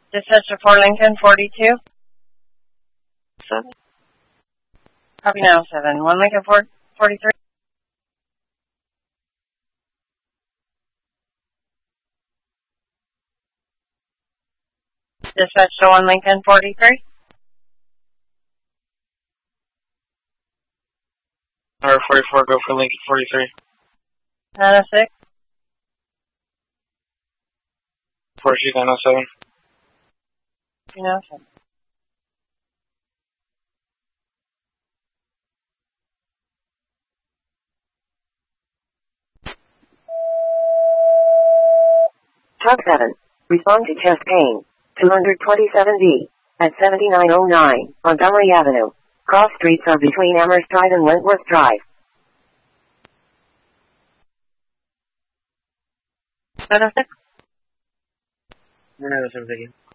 Dispatch to 4 Lincoln, 42. 7. Copy now, 7. 1 Lincoln, 43. Dispatch to 1 Lincoln, 43. Number 44, go for Lincoln 43. 906. 42, 907. Copy now, 7. Truck 7. Respond to chest pain. 227D. At 7909, Montgomery Avenue. Cross streets are between Amherst Drive and Wentworth Drive. 906. 907 again.